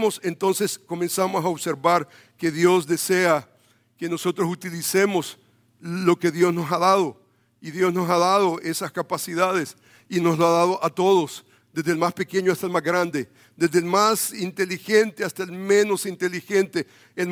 vemos, entonces comenzamos a observar que Dios desea que nosotros utilicemos lo que Dios nos ha dado. Y Dios nos ha dado esas capacidades y nos lo ha dado a todos, desde el más pequeño hasta el más grande, desde el más inteligente hasta el menos inteligente,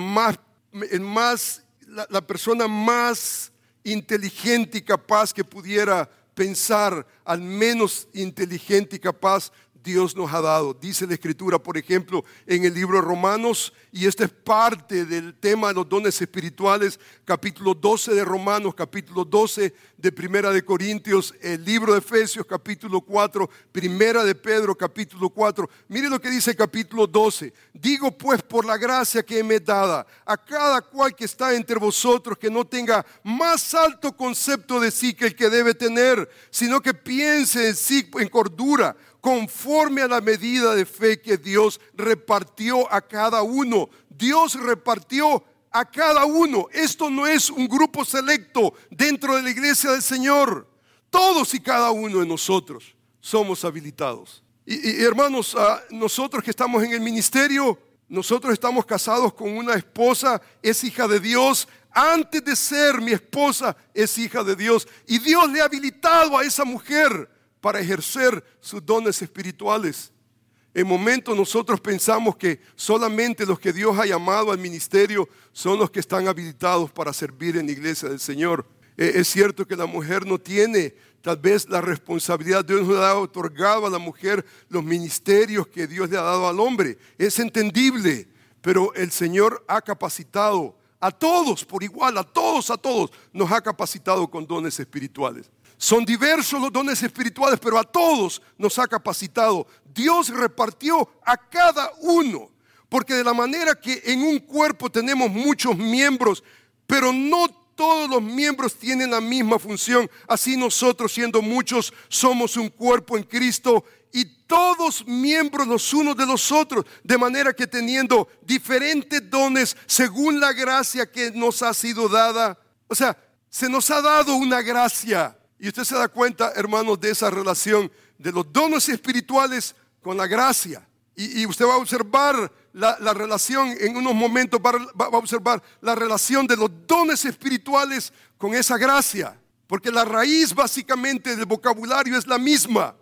la persona más inteligente y capaz que pudiera pensar, al menos inteligente y capaz, Dios nos ha dado. Dice la Escritura, por ejemplo, en el libro de Romanos, y esta es parte del tema de los dones espirituales, capítulo 12 de Romanos, capítulo 12 de Primera de Corintios, el libro de Efesios, capítulo 4, Primera de Pedro, capítulo 4. Mire lo que dice el capítulo 12. Digo pues por la gracia que me es dada a cada cual que está entre vosotros, que no tenga más alto concepto de sí que el que debe tener, sino que piense en sí en cordura, conforme a la medida de fe que Dios repartió a cada uno. Dios repartió a cada uno. Esto no es un grupo selecto dentro de la iglesia del Señor. Todos y cada uno de nosotros somos habilitados. Y hermanos, nosotros que estamos en el ministerio, nosotros estamos casados con una esposa, es hija de Dios. Antes de ser mi esposa, es hija de Dios. Y Dios le ha habilitado a esa mujer para ejercer sus dones espirituales. En momentos nosotros pensamos que solamente los que Dios ha llamado al ministerio son los que están habilitados para servir en la iglesia del Señor. Es cierto que la mujer no tiene tal vez la responsabilidad. Dios no le ha otorgado a la mujer los ministerios que Dios le ha dado al hombre. Es entendible, pero el Señor ha capacitado a todos por igual, a todos nos ha capacitado con dones espirituales. Son diversos los dones espirituales, pero a todos nos ha capacitado. Dios repartió a cada uno, porque de la manera que en un cuerpo tenemos muchos miembros, pero no todos los miembros tienen la misma función. Así nosotros, siendo muchos, somos un cuerpo en Cristo y todos miembros los unos de los otros, de manera que teniendo diferentes dones según la gracia que nos ha sido dada. O sea, se nos ha dado una gracia. Y usted se da cuenta, hermanos, de esa relación de los dones espirituales con la gracia. Y usted va a observar la relación en unos momentos, va a observar la relación de los dones espirituales con esa gracia. Porque la raíz básicamente del vocabulario es la misma.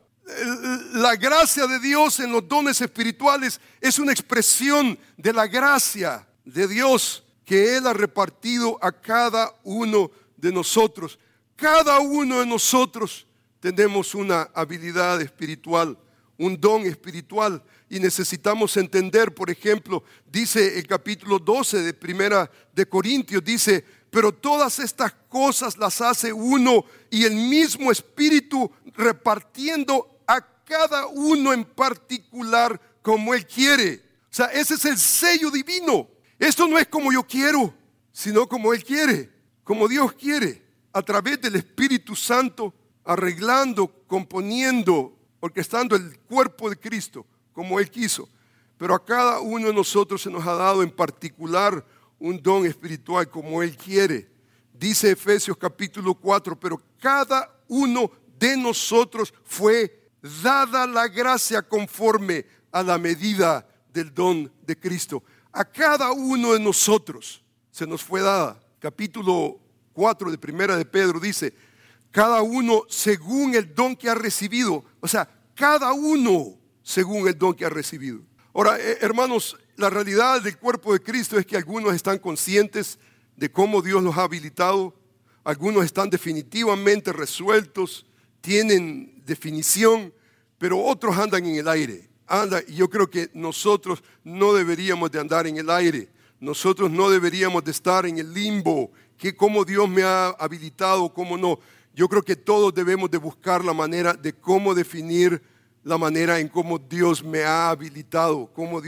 La gracia de Dios en los dones espirituales es una expresión de la gracia de Dios que Él ha repartido a cada uno de nosotros. Cada uno de nosotros tenemos una habilidad espiritual, un don espiritual, y necesitamos entender, por ejemplo, dice el capítulo 12 de Primera de Corintios, dice, pero todas estas cosas las hace uno y el mismo Espíritu, repartiendo a cada uno en particular como Él quiere. O sea, ese es el sello divino. Esto no es como yo quiero, sino como Él quiere, como Dios quiere. A través del Espíritu Santo, arreglando, componiendo, orquestando el cuerpo de Cristo como Él quiso. Pero a cada uno de nosotros se nos ha dado en particular un don espiritual como Él quiere. Dice Efesios capítulo 4, pero cada uno de nosotros fue dada la gracia conforme a la medida del don de Cristo. A cada uno de nosotros se nos fue dada. Capítulo 4 de Primera de Pedro dice, cada uno según el don que ha recibido. O sea, cada uno según el don que ha recibido. Ahora, hermanos, la realidad del cuerpo de Cristo es que algunos están conscientes de cómo Dios los ha habilitado. Algunos están definitivamente resueltos, tienen definición, pero otros andan en el aire. Y yo creo que nosotros no deberíamos de andar en el aire. Nosotros no deberíamos de estar en el limbo, que cómo Dios me ha habilitado, cómo no. Yo creo que todos debemos de buscar la manera de cómo definir la manera en cómo Dios me ha habilitado, cómo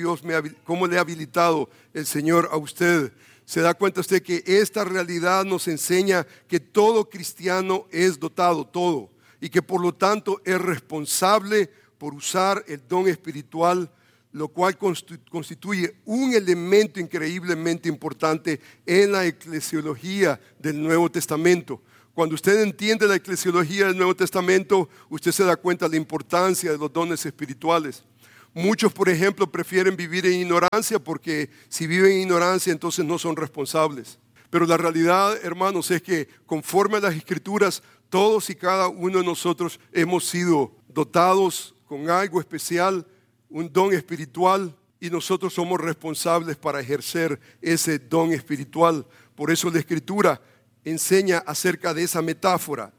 le ha habilitado el Señor a usted. ¿Se da cuenta usted que esta realidad nos enseña que todo cristiano es dotado, todo, y que por lo tanto es responsable por usar el don espiritual, lo cual constituye un elemento increíblemente importante en la eclesiología del Nuevo Testamento? Cuando usted entiende la eclesiología del Nuevo Testamento, usted se da cuenta de la importancia de los dones espirituales. Muchos, por ejemplo, prefieren vivir en ignorancia porque si viven en ignorancia entonces no son responsables. Pero la realidad, hermanos, es que conforme a las Escrituras, todos y cada uno de nosotros hemos sido dotados con algo especial, un don espiritual, y nosotros somos responsables para ejercer ese don espiritual. Por eso la Escritura enseña acerca de esa metáfora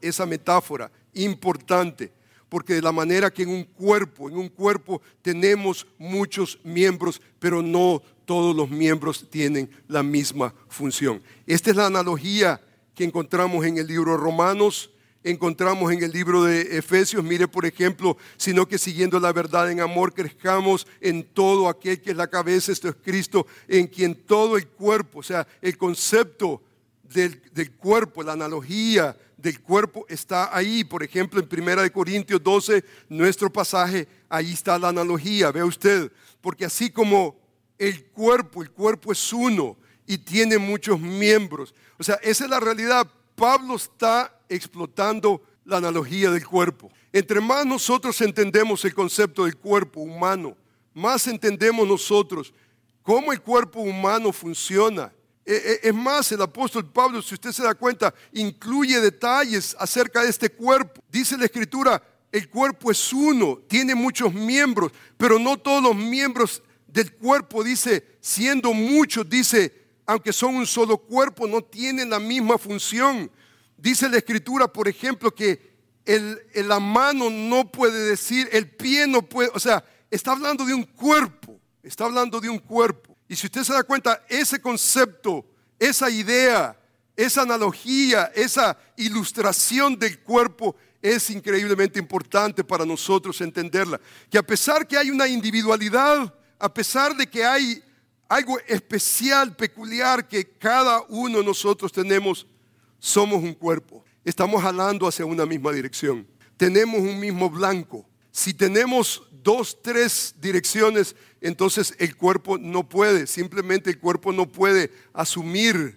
importante, porque de la manera que en un cuerpo tenemos muchos miembros, pero no todos los miembros tienen la misma función. Esta es la analogía que encontramos en el libro de Romanos, encontramos en el libro de Efesios. Mire, por ejemplo, sino que siguiendo la verdad en amor crezcamos en todo aquel que es la cabeza, esto es Cristo, en quien todo el cuerpo, o sea, el concepto del cuerpo, la analogía del cuerpo está ahí. Por ejemplo, en 1 Corintios 12, nuestro pasaje, ahí está la analogía, vea usted, porque así como el cuerpo es uno y tiene muchos miembros, o sea, esa es la realidad. Pablo está explotando la analogía del cuerpo. Entre más nosotros entendemos el concepto del cuerpo humano, más entendemos nosotros cómo el cuerpo humano funciona. Es más, el apóstol Pablo, si usted se da cuenta, incluye detalles acerca de este cuerpo. Dice la Escritura, el cuerpo es uno, tiene muchos miembros, pero no todos los miembros del cuerpo, dice, siendo muchos, dice, aunque son un solo cuerpo, no tienen la misma función. Dice la Escritura, por ejemplo, que la mano no puede decir, el pie no puede, o sea, está hablando de un cuerpo, está hablando de un cuerpo. Y si usted se da cuenta, ese concepto, esa idea, esa analogía, esa ilustración del cuerpo es increíblemente importante para nosotros entenderla. Que a pesar que hay una individualidad, a pesar de que hay algo especial, peculiar que cada uno de nosotros tenemos, somos un cuerpo. Estamos jalando hacia una misma dirección. Tenemos un mismo blanco. Si tenemos 2, 3 direcciones, entonces el cuerpo no puede, simplemente el cuerpo no puede asumir.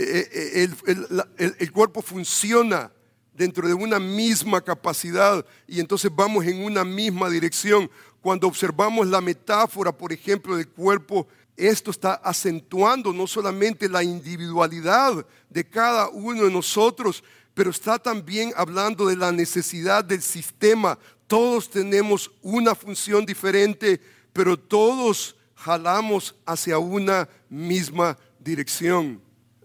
El cuerpo funciona dentro de una misma capacidad y entonces vamos en una misma dirección. Cuando observamos la metáfora, por ejemplo, del cuerpo, esto está acentuando no solamente la individualidad de cada uno de nosotros, pero está también hablando de la necesidad del sistema. Todos tenemos una función diferente, pero todos jalamos hacia una misma dirección.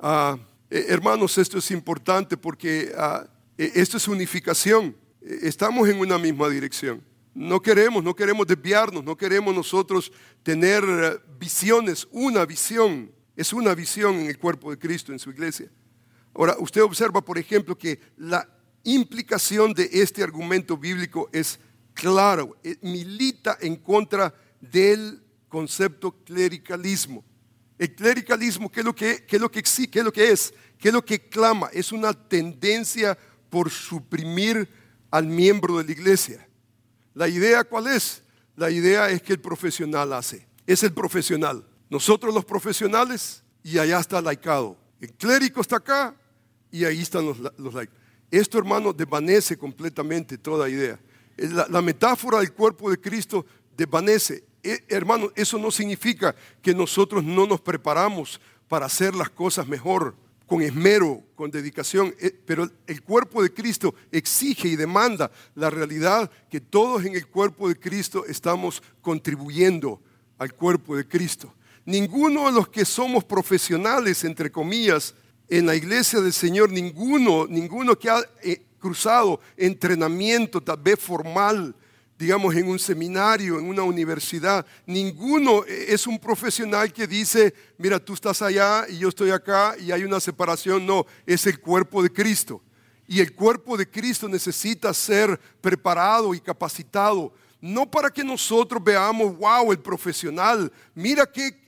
Hermanos, esto es importante porque esto es unificación. Estamos en una misma dirección. No queremos desviarnos, no queremos nosotros tener visiones. Una visión, es una visión en el cuerpo de Cristo, en su iglesia. Ahora, usted observa, por ejemplo, que la implicación de este argumento bíblico es claro, milita en contra del concepto clericalismo. El clericalismo, ¿qué es lo que exige? ¿Qué es lo que es? ¿Qué es lo que clama? Es una tendencia por suprimir al miembro de la iglesia. ¿La idea cuál es? La idea es que el profesional hace. Es el profesional. Nosotros los profesionales y allá está el laicado. El clérigo está acá y ahí están los laicos. Esto, hermano, desvanece completamente toda idea. La metáfora del cuerpo de Cristo desvanece. Hermano, eso no significa que nosotros no nos preparamos para hacer las cosas mejor, con esmero, con dedicación, pero el cuerpo de Cristo exige y demanda la realidad que todos en el cuerpo de Cristo estamos contribuyendo al cuerpo de Cristo. Ninguno de los que somos profesionales, entre comillas, en la iglesia del Señor, ninguno que ha cruzado entrenamiento tal vez formal, digamos en un seminario, en una universidad, ninguno es un profesional que dice, mira, tú estás allá y yo estoy acá y hay una separación. No, es el cuerpo de Cristo. Y el cuerpo de Cristo necesita ser preparado y capacitado, no para que nosotros veamos, wow, el profesional, mira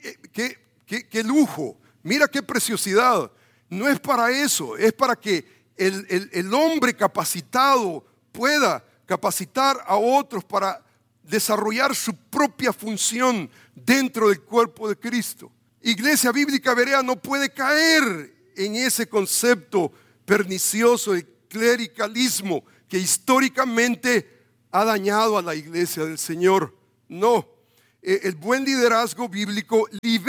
qué lujo, mira qué preciosidad. No es para eso, es para que el hombre capacitado pueda capacitar a otros para desarrollar su propia función dentro del cuerpo de Cristo. Iglesia Bíblica Berea no puede caer en ese concepto pernicioso de clericalismo que históricamente ha dañado a la iglesia del Señor. No, el buen liderazgo bíblico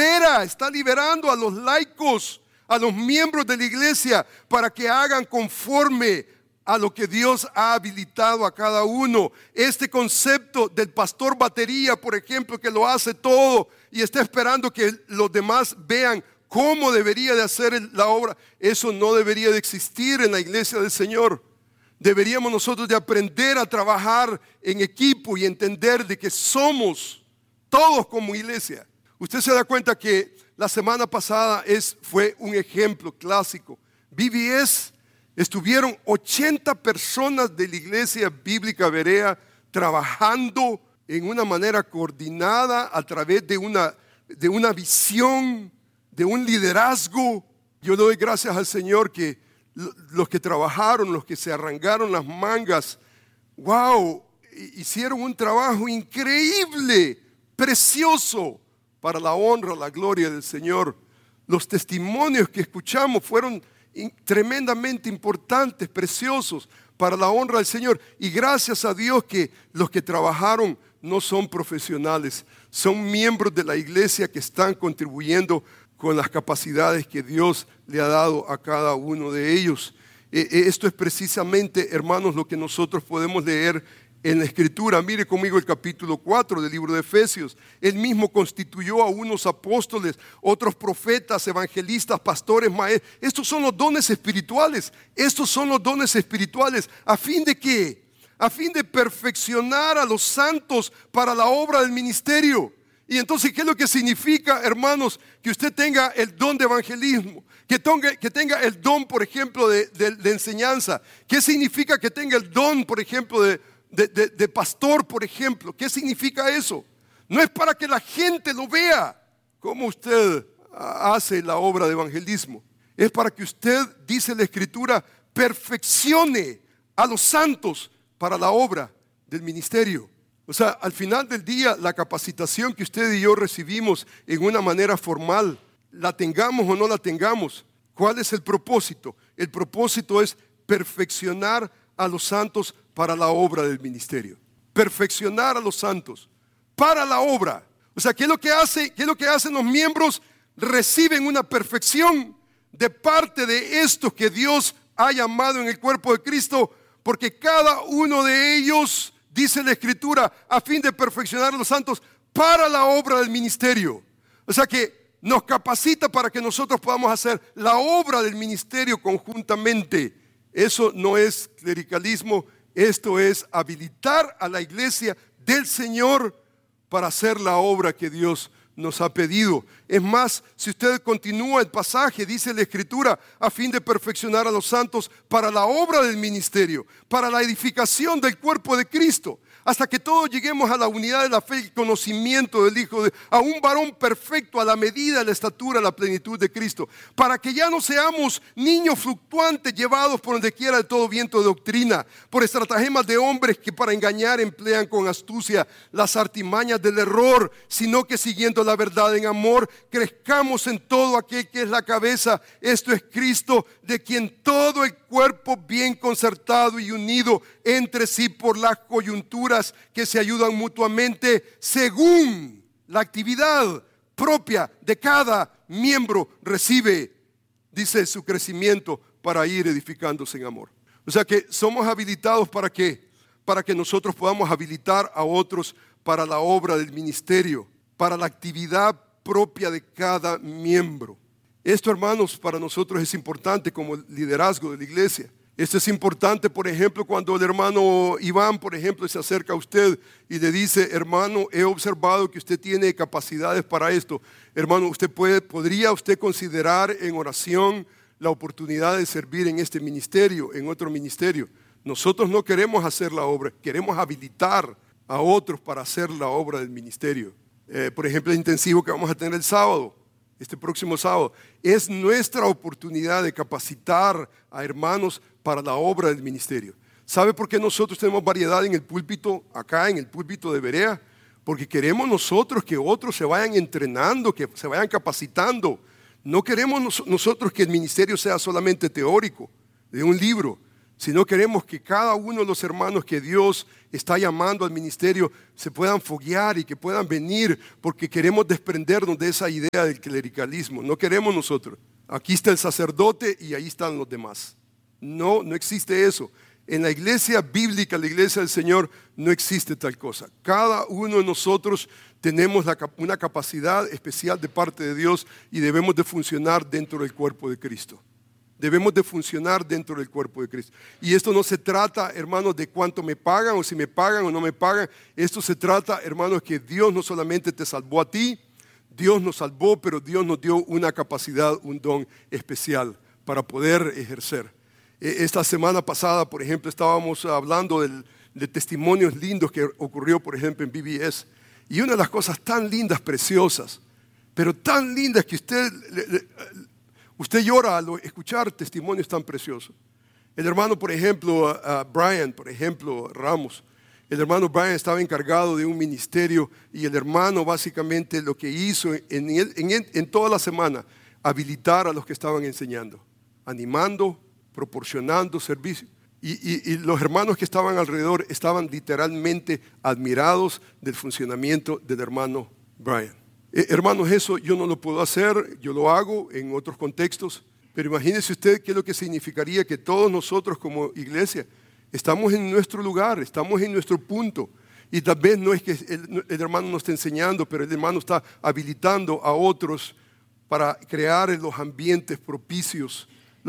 está liberando a los laicos, a los miembros de la iglesia, para que hagan conforme a lo que Dios ha habilitado a cada uno. Este concepto del pastor batería, por ejemplo, que lo hace todo y está esperando que los demás vean cómo debería de hacer la obra, eso no debería de existir en la iglesia del Señor. Deberíamos nosotros de aprender a trabajar en equipo y entender de que somos todos como iglesia. Usted se da cuenta que la semana pasada fue un ejemplo clásico. VBS, estuvieron 80 personas de la iglesia bíblica Berea trabajando en una manera coordinada a través de una visión, de un liderazgo. Yo doy gracias al Señor que los que trabajaron, los que se arrancaron las mangas, wow, hicieron un trabajo increíble, precioso, para la honra, la gloria del Señor. Los testimonios que escuchamos fueron tremendamente importantes, preciosos, para la honra del Señor. Y gracias a Dios que los que trabajaron no son profesionales, son miembros de la iglesia que están contribuyendo con las capacidades que Dios le ha dado a cada uno de ellos. Esto es precisamente, hermanos, lo que nosotros podemos leer en la Escritura. Mire conmigo el capítulo 4 del libro de Efesios. Él mismo constituyó a unos apóstoles, otros profetas, evangelistas, pastores, maestros. Estos son los dones espirituales. Estos son los dones espirituales. ¿A fin de qué? A fin de perfeccionar a los santos para la obra del ministerio. Y entonces, ¿qué es lo que significa, hermanos, que usted tenga el don de evangelismo? Que tenga el don, por ejemplo, de enseñanza. ¿Qué significa que tenga el don, por ejemplo, de pastor, por ejemplo? ¿Qué significa eso? No es para que la gente lo vea cómo usted hace la obra de evangelismo. Es para que usted, dice la Escritura, perfeccione a los santos para la obra del ministerio. O sea, al final del día, la capacitación que usted y yo recibimos en una manera formal, la tengamos o no la tengamos, ¿cuál es el propósito? El propósito es perfeccionar a los santos para la obra del ministerio. Perfeccionar a los santos para la obra. O sea, ¿qué es lo que hacen los miembros? Reciben una perfección de parte de estos que Dios ha llamado en el cuerpo de Cristo, porque cada uno de ellos, dice la Escritura, a fin de perfeccionar a los santos para la obra del ministerio. O sea que nos capacita para que nosotros podamos hacer la obra del ministerio conjuntamente. Eso no es clericalismo, esto es habilitar a la iglesia del Señor para hacer la obra que Dios nos ha pedido. Es más, si usted continúa el pasaje, dice la Escritura, a fin de perfeccionar a los santos para la obra del ministerio, para la edificación del cuerpo de Cristo, hasta que todos lleguemos a la unidad de la fe y el conocimiento del Hijo, a un varón perfecto a la medida de la estatura, la plenitud de Cristo, para que ya no seamos niños fluctuantes llevados por donde quiera de todo viento de doctrina, por estratagemas de hombres que para engañar emplean con astucia las artimañas del error, sino que siguiendo la verdad en amor, crezcamos en todo aquel que es la cabeza, esto es Cristo, de quien todo el cuerpo bien concertado y unido entre sí por las coyunturas que se ayudan mutuamente según la actividad propia de cada miembro recibe, dice, su crecimiento para ir edificándose en amor. O sea que somos habilitados para que nosotros podamos habilitar a otros para la obra del ministerio, para la actividad propia de cada miembro. Esto, hermanos, para nosotros es importante como liderazgo de la iglesia. Esto es importante, por ejemplo, cuando el hermano Iván, por ejemplo, se acerca a usted y le dice: hermano, he observado que usted tiene capacidades para esto. Hermano, ¿podría usted considerar en oración la oportunidad de servir en este ministerio, en otro ministerio? Nosotros no queremos hacer la obra, queremos habilitar a otros para hacer la obra del ministerio. Por ejemplo, el intensivo que vamos a tener el sábado. Este próximo sábado, es nuestra oportunidad de capacitar a hermanos para la obra del ministerio. ¿Sabe por qué nosotros tenemos variedad en el púlpito, acá en el púlpito de Berea? Porque queremos nosotros que otros se vayan entrenando, que se vayan capacitando. No queremos nosotros que el ministerio sea solamente teórico, de un libro, sino queremos que cada uno de los hermanos que Dios está llamando al ministerio se puedan foguear y que puedan venir, porque queremos desprendernos de esa idea del clericalismo. No queremos nosotros. Aquí está el sacerdote y ahí están los demás. No, no existe eso. En la iglesia bíblica, la iglesia del Señor, no existe tal cosa. Cada uno de nosotros tenemos una capacidad especial de parte de Dios y debemos de funcionar dentro del cuerpo de Cristo. Debemos de funcionar dentro del cuerpo de Cristo. Y esto no se trata, hermanos, de cuánto me pagan o si me pagan o no me pagan. Esto se trata, hermanos, que Dios no solamente te salvó a ti, Dios nos salvó, pero Dios nos dio una capacidad, un don especial para poder ejercer. Esta semana pasada, por ejemplo, estábamos hablando de testimonios lindos que ocurrió, por ejemplo, en BBS. Y una de las cosas tan lindas, preciosas, pero tan lindas que usted llora al escuchar testimonios tan preciosos. El hermano, por ejemplo, Brian, por ejemplo, Ramos, el hermano Brian estaba encargado de un ministerio y el hermano básicamente lo que hizo en toda la semana, habilitar a los que estaban enseñando, animando, proporcionando servicio. Y los hermanos que estaban alrededor estaban literalmente admirados del funcionamiento del hermano Brian. Hermanos, eso yo no lo puedo hacer, yo lo hago en otros contextos, pero imagínese usted qué es lo que significaría que todos nosotros como iglesia estamos en nuestro lugar, estamos en nuestro punto. Y tal vez no es que el hermano nos esté enseñando, pero el hermano está habilitando a otros para crear los ambientes propicios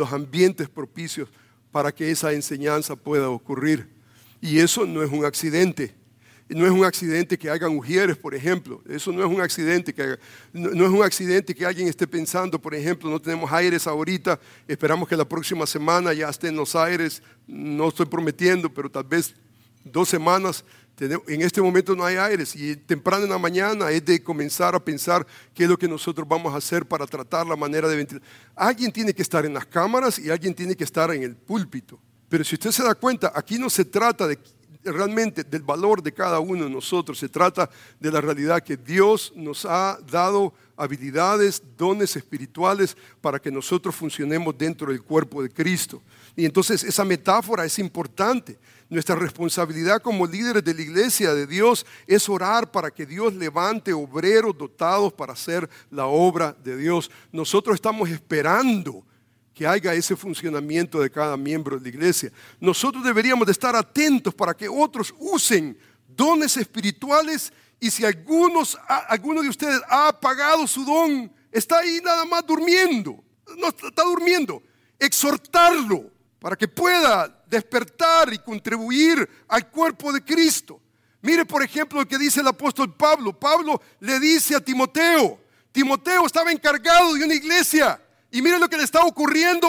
para que esa enseñanza pueda ocurrir. Y eso no es un accidente. No es un accidente que hagan ujieres, por ejemplo. Eso no es un accidente no es un accidente que alguien esté pensando, por ejemplo, no tenemos aires ahorita, esperamos que la próxima semana ya estén los aires. No estoy prometiendo, pero tal vez 2 semanas. En este momento no hay aires y temprano en la mañana es de comenzar a pensar qué es lo que nosotros vamos a hacer para tratar la manera de ventilar. Alguien tiene que estar en las cámaras y alguien tiene que estar en el púlpito. Pero si usted se da cuenta, aquí no se trata realmente del valor de cada uno de nosotros, se trata de la realidad que Dios nos ha dado habilidades, dones espirituales para que nosotros funcionemos dentro del cuerpo de Cristo. Y entonces esa metáfora es importante. Nuestra responsabilidad como líderes de la iglesia de Dios es orar para que Dios levante obreros dotados para hacer la obra de Dios. Nosotros estamos esperando que haya ese funcionamiento de cada miembro de la iglesia. Nosotros deberíamos de estar atentos para que otros usen dones espirituales y si alguno de ustedes ha apagado su don, está ahí nada más durmiendo, no está durmiendo, exhortarlo para que pueda despertar y contribuir al cuerpo de Cristo. Mire, por ejemplo, lo que dice el apóstol Pablo. Pablo le dice a Timoteo. Timoteo estaba encargado de una iglesia. Y mire lo que le está ocurriendo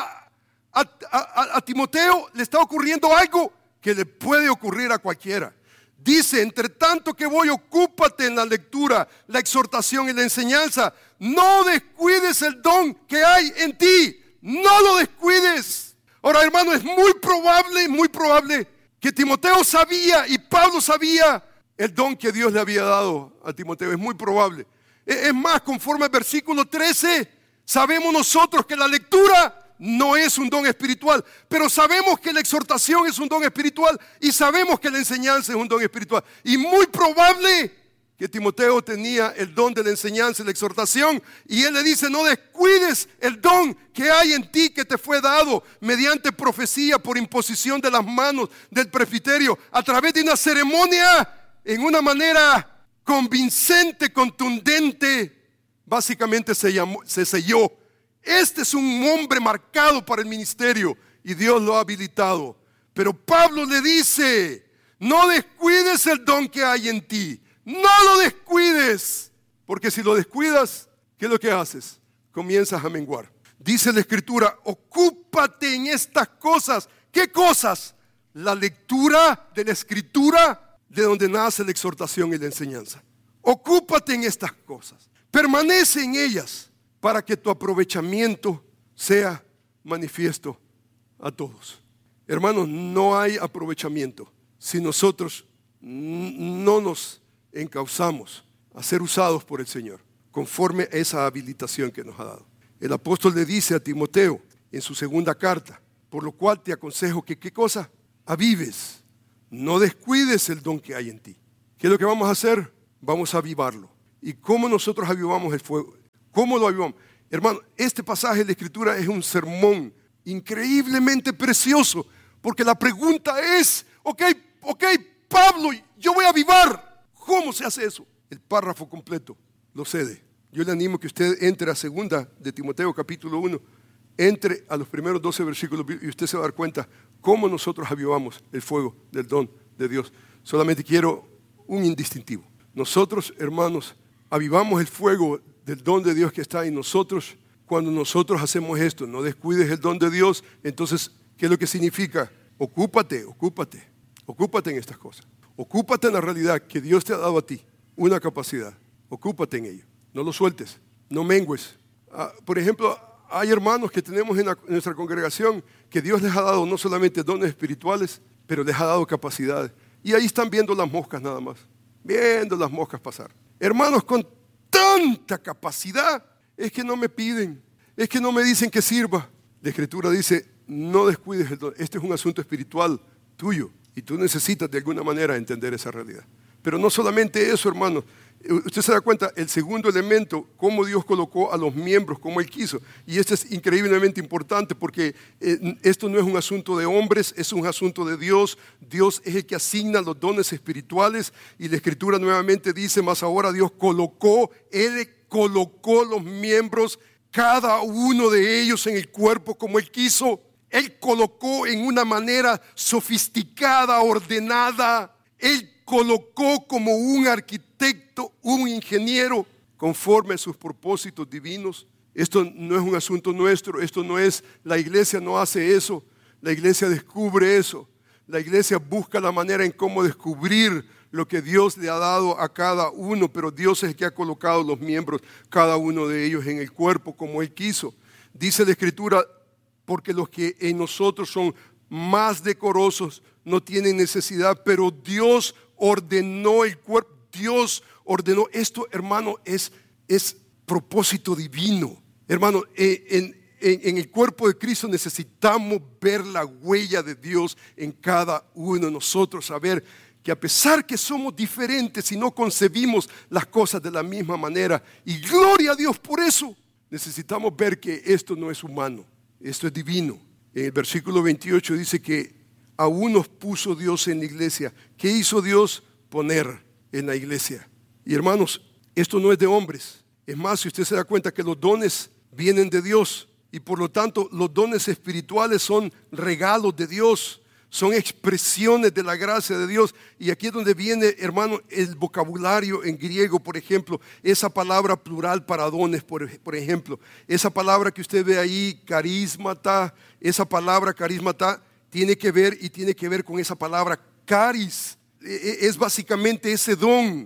a Timoteo. Le está ocurriendo algo que le puede ocurrir a cualquiera. Dice, entre tanto que voy, ocúpate en la lectura, la exhortación y la enseñanza. No descuides el don que hay en ti. No lo descuides. Ahora, hermano, es muy probable que Timoteo sabía y Pablo sabía el don que Dios le había dado a Timoteo. Es muy probable. Es más, conforme al versículo 13, sabemos nosotros que la lectura no es un don espiritual, pero sabemos que la exhortación es un don espiritual y sabemos que la enseñanza es un don espiritual. Y muy probable que Timoteo tenía el don de la enseñanza y la exhortación, y él le dice, no descuides el don que hay en ti, que te fue dado mediante profecía por imposición de las manos del presbiterio, a través de una ceremonia, en una manera convincente, contundente, básicamente se selló. Este es un hombre marcado para el ministerio y Dios lo ha habilitado. Pero Pablo le dice, no descuides el don que hay en ti. No lo descuides, porque si lo descuidas, ¿qué es lo que haces? Comienzas a menguar. Dice la Escritura, ocúpate en estas cosas. ¿Qué cosas? La lectura de la Escritura, de donde nace la exhortación y la enseñanza. Ocúpate en estas cosas. Permanece en ellas para que tu aprovechamiento sea manifiesto a todos. Hermanos, no hay aprovechamiento si nosotros no nos encauzamos a ser usados por el Señor conforme a esa habilitación que nos ha dado. El apóstol le dice a Timoteo en su segunda carta, Por lo cual te aconsejo que, ¿qué cosa? Avives. No descuides el don que hay en ti. ¿Qué es lo que vamos a hacer? Vamos a avivarlo. ¿Y cómo nosotros avivamos el fuego? ¿Cómo lo avivamos? Hermano, este pasaje de la Escritura es un sermón increíblemente precioso, porque la pregunta es, ok, Pablo, yo voy a avivar. ¿Cómo se hace eso? El párrafo completo lo cede. Yo le animo que usted entre a 2 de Timoteo capítulo 1, entre a los primeros 12 versículos y usted se va a dar cuenta cómo nosotros avivamos el fuego del don de Dios. Solamente quiero un indistintivo. Nosotros, hermanos, avivamos el fuego del don de Dios que está en nosotros cuando nosotros hacemos esto. No descuides el don de Dios. Entonces, ¿qué es lo que significa? Ocúpate en estas cosas. Ocúpate en la realidad que Dios te ha dado a ti, una capacidad. Ocúpate en ello. No lo sueltes, no mengues. Por ejemplo, hay hermanos que tenemos en nuestra congregación que Dios les ha dado no solamente dones espirituales, pero les ha dado capacidades. Y ahí están viendo las moscas nada más, viendo las moscas pasar. Hermanos con tanta capacidad, es que no me piden, es que no me dicen que sirva. La Escritura dice, no descuides el don. Este es un asunto espiritual tuyo y tú necesitas de alguna manera entender esa realidad. Pero no solamente eso, hermanos. Usted se da cuenta, el segundo elemento, cómo Dios colocó a los miembros, como Él quiso. Y esto es increíblemente importante porque esto no es un asunto de hombres, es un asunto de Dios. Dios es el que asigna los dones espirituales. Y la Escritura nuevamente dice, más ahora Él colocó los miembros, cada uno de ellos en el cuerpo como Él quiso. Él colocó en una manera sofisticada, ordenada. Él colocó como un arquitecto, un ingeniero, conforme a sus propósitos divinos. Esto no es un asunto nuestro, esto no es, la iglesia no hace eso, la iglesia descubre eso. La iglesia busca la manera en cómo descubrir lo que Dios le ha dado a cada uno, pero Dios es el que ha colocado los miembros, cada uno de ellos en el cuerpo como Él quiso. Dice la Escritura, porque los que en nosotros son más decorosos no tienen necesidad, pero Dios ordenó el cuerpo. Dios ordenó esto, hermano, es propósito divino. Hermano, en el cuerpo de Cristo necesitamos ver la huella de Dios en cada uno de nosotros, saber que a pesar que somos diferentes y no concebimos las cosas de la misma manera, y gloria a Dios por eso, necesitamos ver que esto no es humano, esto es divino. En el versículo 28 dice que aún nos puso Dios en la iglesia. ¿Qué hizo Dios? Poner en la iglesia. Y hermanos, esto no es de hombres. Es más, si usted se da cuenta que los dones vienen de Dios y por lo tanto los dones espirituales son regalos de Dios, son expresiones de la gracia de Dios. Y aquí es donde viene, hermano, el vocabulario en griego, por ejemplo, esa palabra plural para dones, por ejemplo, esa palabra que usted ve ahí, carismata, esa palabra carismata tiene que ver con esa palabra caris. Es básicamente ese don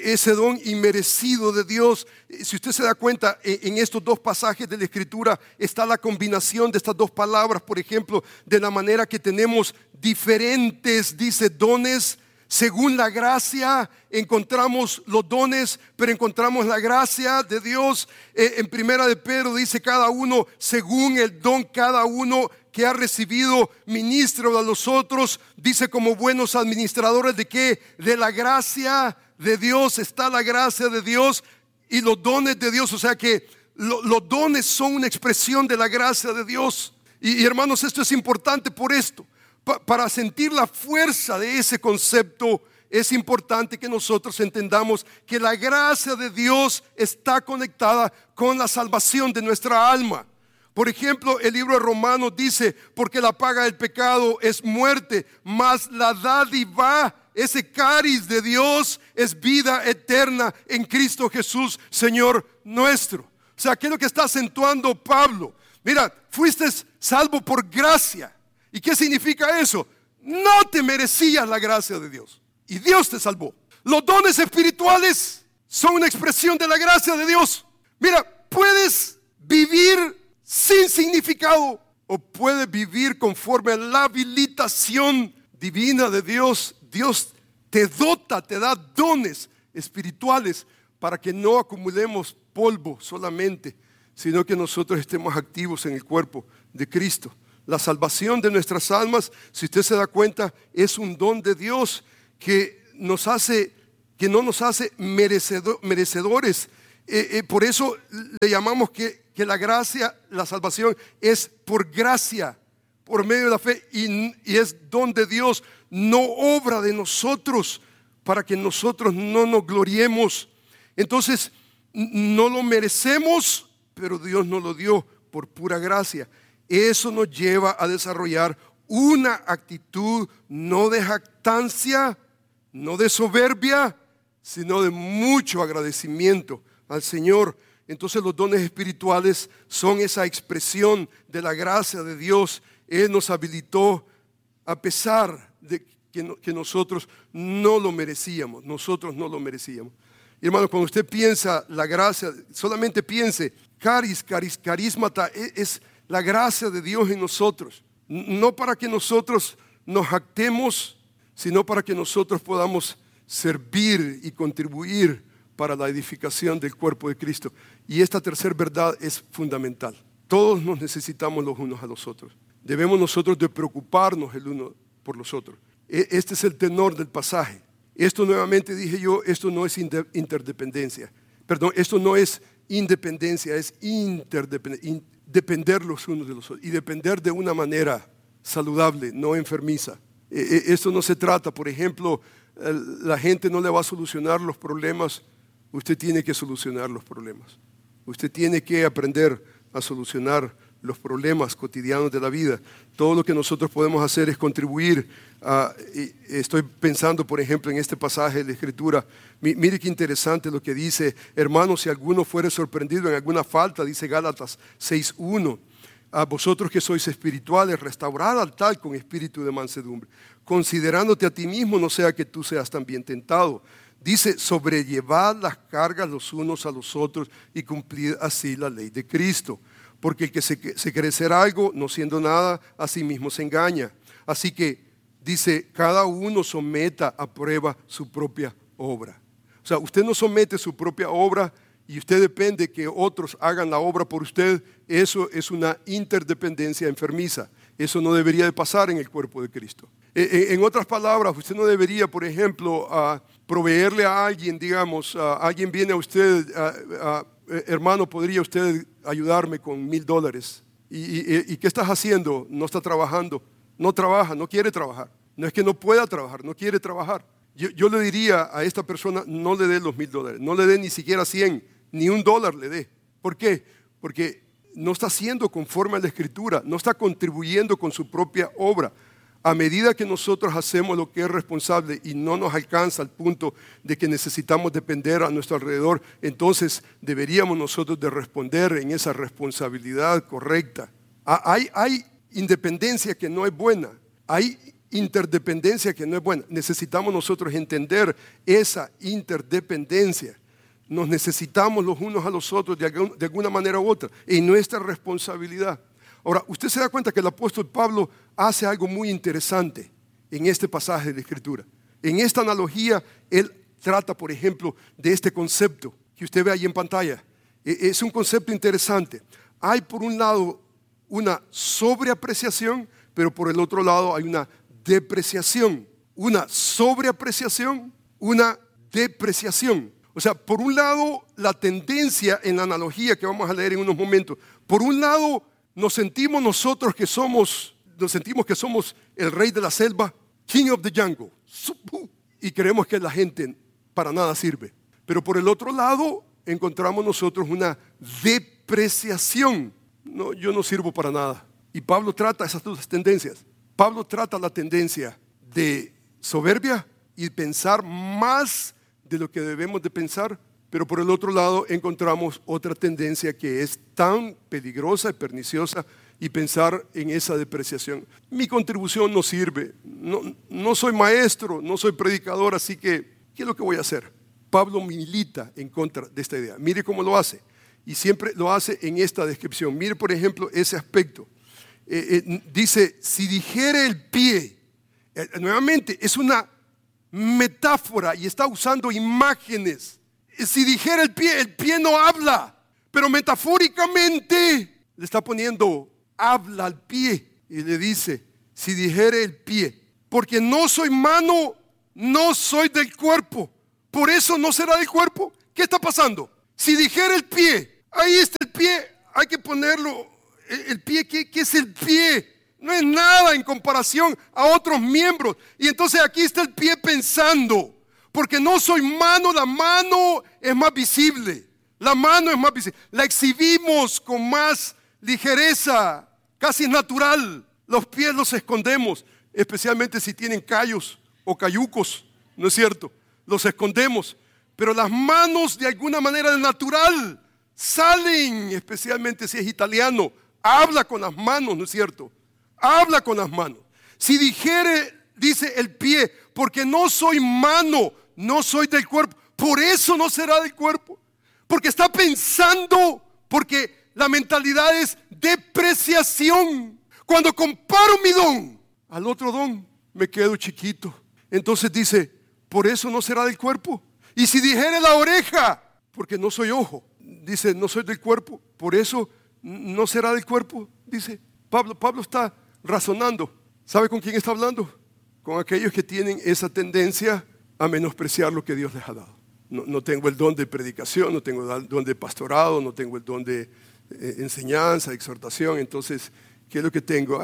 inmerecido de Dios. Si usted se da cuenta, en estos dos pasajes de la Escritura está la combinación de estas dos palabras, por ejemplo, de la manera que tenemos diferentes, dice, dones. Según la gracia encontramos los dones, pero encontramos la gracia de Dios. En Primera de Pedro dice, cada uno según el don, cada uno que ha recibido, ministro a los otros. Dice, como buenos administradores de ¿qué? De la gracia de Dios. Está la gracia de Dios y los dones de Dios. O sea que los dones son una expresión de la gracia de Dios. Y hermanos, esto es importante por esto. Para sentir la fuerza de ese concepto, es importante que nosotros entendamos que la gracia de Dios está conectada con la salvación de nuestra alma. Por ejemplo, el libro de Romanos dice, porque la paga del pecado es muerte, mas la dádiva, ese cariz de Dios, es vida eterna en Cristo Jesús, Señor nuestro. O sea, ¿qué es lo que está acentuando Pablo? Mira, fuiste salvo por gracia. ¿Y qué significa eso? No te merecías la gracia de Dios y Dios te salvó. Los dones espirituales son una expresión de la gracia de Dios. Mira, puedes vivir sin significado o puedes vivir conforme a la habilitación divina de Dios. Dios te dota, te da dones espirituales para que no acumulemos polvo solamente, sino que nosotros estemos activos en el cuerpo de Cristo. La salvación de nuestras almas, si usted se da cuenta, es un don de Dios que no nos hace merecedores. Por eso le llamamos que la gracia, la salvación es por gracia, por medio de la fe, y es don de Dios, no obra de nosotros, para que nosotros no nos gloriemos. Entonces, no lo merecemos, pero Dios nos lo dio por pura gracia. Eso nos lleva a desarrollar una actitud no de jactancia, no de soberbia, sino de mucho agradecimiento al Señor. Entonces los dones espirituales son esa expresión de la gracia de Dios. Él nos habilitó a pesar de que nosotros no lo merecíamos. Nosotros no lo merecíamos. Y hermano, cuando usted piensa la gracia, solamente piense, carísmata es la gracia de Dios en nosotros. No para que nosotros nos jactemos, sino para que nosotros podamos servir y contribuir para la edificación del cuerpo de Cristo. Y esta tercera verdad es fundamental. Todos nos necesitamos los unos a los otros. Debemos nosotros de preocuparnos el uno por los otros. Este es el tenor del pasaje. Esto nuevamente dije yo, esto no es interdependencia. Perdón, esto no es independencia, es interdependencia. Depender los unos de los otros y depender de una manera saludable, no enfermiza. Esto no se trata, por ejemplo, la gente no le va a solucionar los problemas. Usted tiene que solucionar los problemas. Usted tiene que aprender a solucionar los problemas cotidianos de la vida. Todo lo que nosotros podemos hacer es contribuir. Estoy pensando, por ejemplo, en este pasaje de la Escritura. Mire qué interesante lo que dice: hermanos, si alguno fuere sorprendido en alguna falta, dice Gálatas 6:1, a vosotros que sois espirituales, restaurad al tal con espíritu de mansedumbre, considerándote a ti mismo, no sea que tú seas también tentado. Dice: sobrellevad las cargas los unos a los otros y cumplid así la ley de Cristo. Porque el que se cree ser algo, no siendo nada, a sí mismo se engaña. Así que dice: cada uno someta a prueba su propia obra. O sea, usted no somete su propia obra y usted depende que otros hagan la obra por usted. Eso es una interdependencia enfermiza. Eso no debería de pasar en el cuerpo de Cristo. En otras palabras, usted no debería, por ejemplo, proveerle a alguien, digamos, alguien viene a usted, hermano, ¿podría usted ayudarme con $1,000? ¿Y qué estás haciendo? No está trabajando, no trabaja, no quiere trabajar. No es que no pueda trabajar, no quiere trabajar. Yo le diría a esta persona: no le dé los $1,000, no le dé ni siquiera 100, ni $1 le dé. ¿Por qué? Porque no está siendo conforme a la Escritura, no está contribuyendo con su propia obra. A medida que nosotros hacemos lo que es responsable y no nos alcanza al punto de que necesitamos depender a nuestro alrededor, entonces deberíamos nosotros de responder en esa responsabilidad correcta. Hay independencia que no es buena, hay interdependencia que no es buena. Necesitamos nosotros entender esa interdependencia. Nos necesitamos los unos a los otros de alguna manera u otra, en nuestra responsabilidad. Ahora, usted se da cuenta que el apóstol Pablo hace algo muy interesante en este pasaje de la Escritura. En esta analogía, él trata, por ejemplo, de este concepto que usted ve ahí en pantalla. Es un concepto interesante. Hay por un lado una sobreapreciación, pero por el otro lado hay una depreciación. Una sobreapreciación, una depreciación. O sea, por un lado, la tendencia en la analogía que vamos a leer en unos momentos. Por un lado, nos sentimos que somos el rey de la selva, king of the jungle, y creemos que la gente para nada sirve. Pero por el otro lado, encontramos nosotros una depreciación. No, yo no sirvo para nada. Y Pablo trata esas dos tendencias. Pablo trata la tendencia de soberbia y pensar más de lo que debemos de pensar. Pero por el otro lado encontramos otra tendencia que es tan peligrosa y perniciosa, y pensar en esa depreciación. Mi contribución no sirve, no soy maestro, no soy predicador, así que ¿qué es lo que voy a hacer? Pablo milita en contra de esta idea. Mire cómo lo hace, y siempre lo hace en esta descripción. Mire, por ejemplo, ese aspecto. Dice: si dijere el pie, nuevamente es una metáfora y está usando imágenes. Si dijera el pie no habla, pero metafóricamente le está poniendo habla al pie. y le dice, si dijere el pie, porque no soy mano, no soy del cuerpo, por eso no será del cuerpo. ¿Qué está pasando? Si dijere el pie, ahí está el pie, hay que ponerlo. El pie, ¿qué es el pie? No es nada en comparación a otros miembros. Y entonces aquí está el pie pensando, porque no soy mano, la mano es más visible. La mano es más visible. La exhibimos con más ligereza, casi natural. Los pies los escondemos, especialmente si tienen callos o cayucos, ¿no es cierto? Los escondemos. Pero las manos de alguna manera natural salen, especialmente si es italiano. Habla con las manos, ¿no es cierto? Habla con las manos. Si dijere, dice el pie, porque no soy mano, no soy del cuerpo, por eso no será del cuerpo. Porque está pensando, porque la mentalidad es depreciación. Cuando comparo mi don al otro don, me quedo chiquito. Entonces dice, por eso no será del cuerpo. Y si dijere la oreja, porque no soy ojo, dice, no soy del cuerpo, por eso no será del cuerpo, dice Pablo. Pablo está razonando. ¿Sabe con quién está hablando? Con aquellos que tienen esa tendencia a menospreciar lo que Dios les ha dado. No tengo el don de predicación, no tengo el don de pastorado, no tengo el don de enseñanza, de exhortación. Entonces, ¿qué es lo que tengo?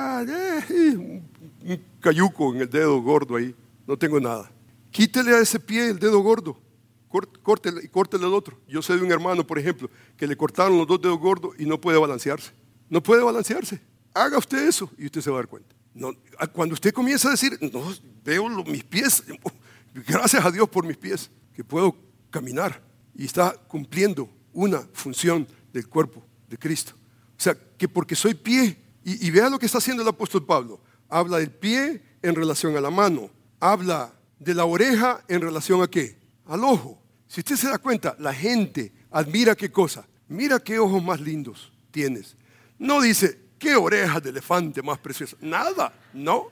Un cayuco en el dedo gordo ahí. No tengo nada. Quítele a ese pie el dedo gordo. Córtele y córtele el otro. Yo sé de un hermano, por ejemplo, que le cortaron los dos dedos gordos y no puede balancearse. No puede balancearse. Haga usted eso y usted se va a dar cuenta. No, cuando usted comienza a decir, no, veo mis pies, gracias a Dios por mis pies, que puedo caminar y está cumpliendo una función del cuerpo de Cristo. O sea, que porque soy pie, y vea lo que está haciendo el apóstol Pablo. Habla del pie en relación a la mano. Habla de la oreja en relación a ¿qué? Al ojo. Si usted se da cuenta, la gente admira qué cosa. Mira qué ojos más lindos tienes. No dice, qué orejas de elefante más preciosas. Nada. No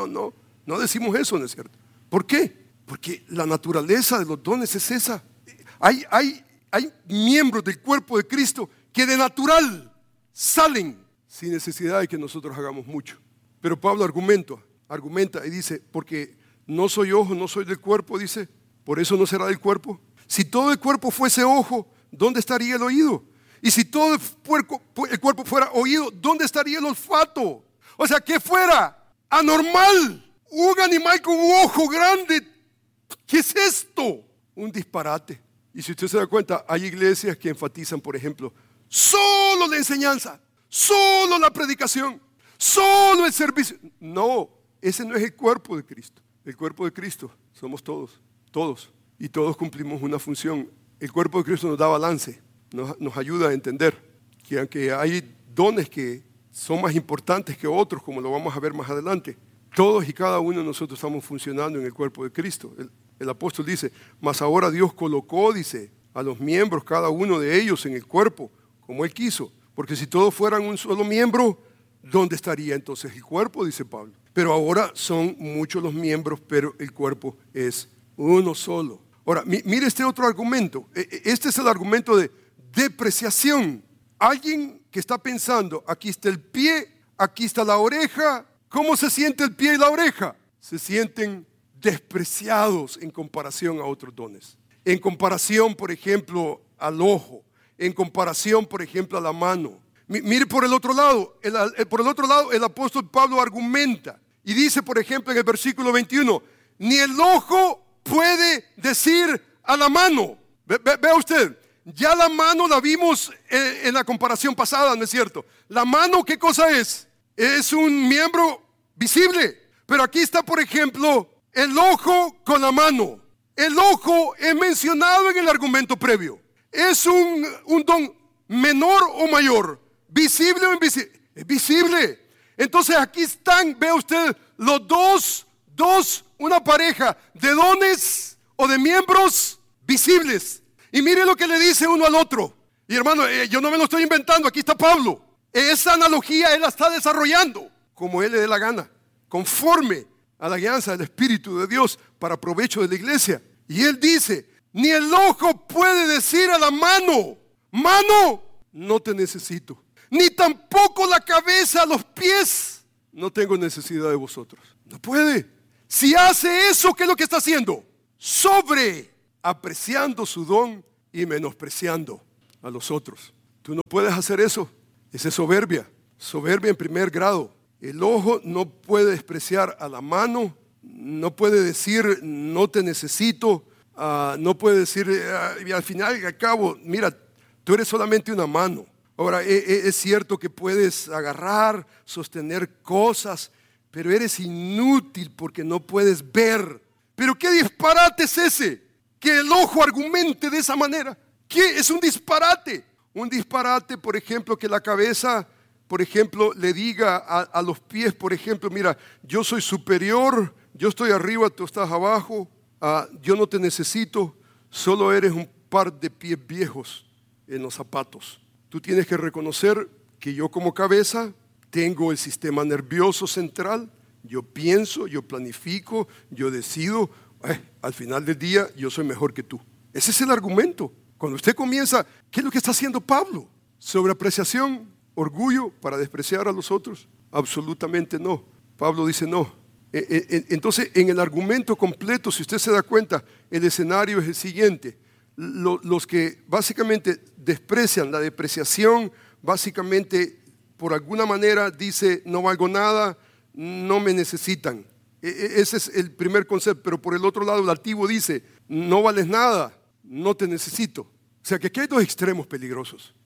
decimos eso, ¿no es cierto? ¿Por qué? Porque la naturaleza de los dones es esa. Hay miembros del cuerpo de Cristo que de natural salen sin necesidad de que nosotros hagamos mucho. Pero Pablo argumenta y dice, porque no soy ojo, no soy del cuerpo, dice, por eso no será del cuerpo. Si todo el cuerpo fuese ojo, ¿dónde estaría el oído? Y si todo el cuerpo fuera oído, ¿dónde estaría el olfato? O sea, ¿qué fuera? Anormal. Un animal con un ojo grande. ¿Qué es esto? Un disparate. Y si usted se da cuenta, hay iglesias que enfatizan, por ejemplo, solo la enseñanza, solo la predicación, solo el servicio. No, ese no es el cuerpo de Cristo. El cuerpo de Cristo somos todos. Y todos cumplimos una función. El cuerpo de Cristo nos da balance, nos ayuda a entender que aunque hay dones que son más importantes que otros, como lo vamos a ver más adelante, todos y cada uno de nosotros estamos funcionando en el cuerpo de Cristo. El apóstol dice, mas ahora Dios colocó, dice, a los miembros, cada uno de ellos en el cuerpo, como Él quiso. Porque si todos fueran un solo miembro, ¿dónde estaría entonces el cuerpo? Dice Pablo. Pero ahora son muchos los miembros, pero el cuerpo es uno solo. Ahora, mire este otro argumento. Este es el argumento de depreciación. Alguien que está pensando, aquí está el pie, aquí está la oreja. ¿Cómo se siente el pie y la oreja? Se sienten despreciados en comparación a otros dones. En comparación, por ejemplo, al ojo. En comparación, por ejemplo, a la mano. Mire por el otro lado. El apóstol Pablo argumenta. Y dice, por ejemplo, en el versículo 21, ni el ojo puede decir a la mano. Vea usted, ya la mano la vimos en la comparación pasada, ¿no es cierto? La mano, ¿qué cosa es? Es un miembro visible. Pero aquí está, por ejemplo, el ojo con la mano. El ojo es mencionado en el argumento previo. ¿Es un don menor o mayor? ¿Visible o invisible? Es visible. Entonces aquí están, ve usted, los dos, una pareja de dones o de miembros visibles. Y mire lo que le dice uno al otro. Y hermano, yo no me lo estoy inventando, aquí está Pablo. Esa analogía él la está desarrollando como él le dé la gana, conforme a la guianza del Espíritu de Dios para provecho de la iglesia. Y él dice, ni el ojo puede decir a la mano, mano, no te necesito. Ni tampoco la cabeza a los pies, no tengo necesidad de vosotros. No puede. Si hace eso, ¿qué es lo que está haciendo? Sobreapreciando su don y menospreciando a los otros. Tú no puedes hacer eso. Esa es soberbia. Soberbia en primer grado. El ojo no puede despreciar a la mano, no puede decir no te necesito, no puede decir y al final y al cabo, mira, tú eres solamente una mano. Ahora, es cierto que puedes agarrar, sostener cosas, pero eres inútil porque no puedes ver. Pero ¿qué disparate es ese? Que el ojo argumente de esa manera. ¿Qué? Es un disparate. Un disparate, por ejemplo, que la cabeza, por ejemplo, le diga a los pies, por ejemplo, mira, yo soy superior, yo estoy arriba, tú estás abajo, yo no te necesito, solo eres un par de pies viejos en los zapatos. Tú tienes que reconocer que yo como cabeza tengo el sistema nervioso central, yo pienso, yo planifico, yo decido, al final del día yo soy mejor que tú. Ese es el argumento. Cuando usted comienza, ¿qué es lo que está haciendo Pablo? ¿Sobreapreciación, orgullo para despreciar a los otros? Absolutamente no. Pablo dice no. Entonces, en el argumento completo, si usted se da cuenta, el escenario es el siguiente. Los que básicamente desprecian la depreciación, básicamente por alguna manera dice no valgo nada, no me necesitan. Ese es el primer concepto, pero por el otro lado el altivo dice no vales nada, no te necesito. O sea que aquí hay dos extremos peligrosos,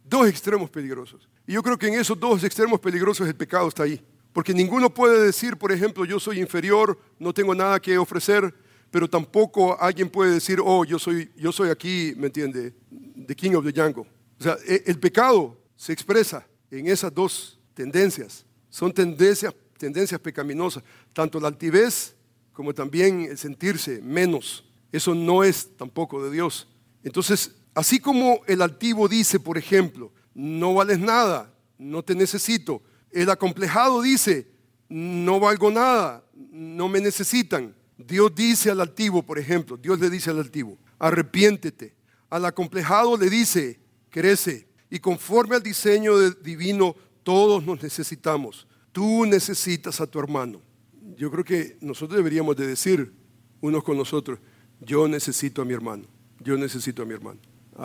y yo creo que en esos dos extremos peligrosos el pecado está ahí, porque ninguno puede decir, por ejemplo, yo soy inferior, no tengo nada que ofrecer, pero tampoco alguien puede decir, oh, yo soy aquí, ¿me entiende? The King of the Jungle. O sea, el pecado se expresa en esas dos tendencias. Son tendencias pecaminosas, tanto la altivez como también el sentirse menos. Eso no es tampoco de Dios. Entonces, así como el altivo dice, por ejemplo, no vales nada, no te necesito. El acomplejado dice, no valgo nada, no me necesitan. Dios dice al altivo, por ejemplo, Dios le dice al altivo, arrepiéntete. Al acomplejado le dice, crece. Y conforme al diseño divino, todos nos necesitamos. Tú necesitas a tu hermano. Yo creo que nosotros deberíamos de decir unos con los otros, yo necesito a mi hermano, yo necesito a mi hermano.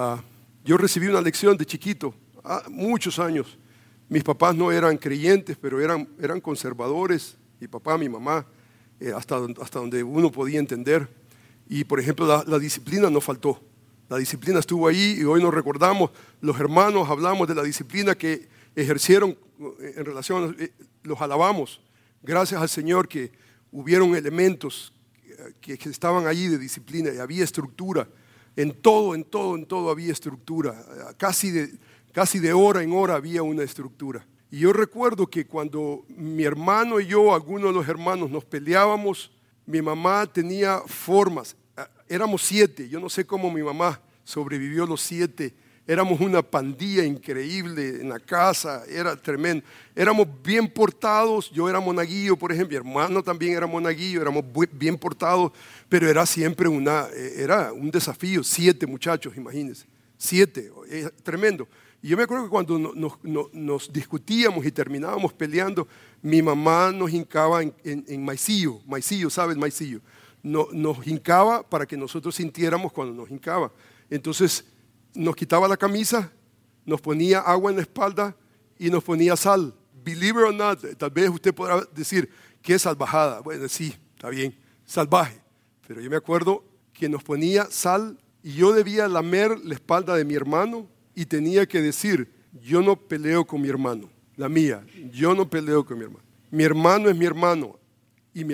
Yo recibí una lección de chiquito, muchos años. Mis papás no eran creyentes, pero eran conservadores, mi papá, mi mamá, hasta donde uno podía entender. Y por ejemplo, la disciplina no faltó. La disciplina estuvo ahí y hoy nos recordamos, los hermanos hablamos de la disciplina que ejercieron en relación, los alabamos. Gracias al Señor que hubieron elementos que estaban allí de disciplina y había estructura. En todo había estructura. Casi de hora en hora había una estructura. Y yo recuerdo que cuando mi hermano y yo, algunos de los hermanos, nos peleábamos, mi mamá tenía formas. Éramos 7, yo no sé cómo mi mamá sobrevivió los 7. Éramos una pandilla increíble en la casa, era tremendo. Éramos bien portados, yo era monaguillo, por ejemplo, mi hermano también era monaguillo, éramos bien portados, pero era siempre era un desafío. 7 muchachos, imagínense, 7, tremendo. Y yo me acuerdo que cuando nos discutíamos y terminábamos peleando, mi mamá nos hincaba en maicillo, ¿sabe el maicillo? Nos hincaba para que nosotros sintiéramos cuando nos hincaba. Entonces nos quitaba la camisa, nos ponía agua en la espalda y nos ponía sal. Believe it or not, tal vez usted podrá decir que es salvajada. Bueno, sí, está bien, salvaje. Pero yo me acuerdo que nos ponía sal y yo debía lamer la espalda de mi hermano y tenía que decir, yo no peleo con mi hermano, la mía, yo no peleo con mi hermano. Mi hermano es mi hermano y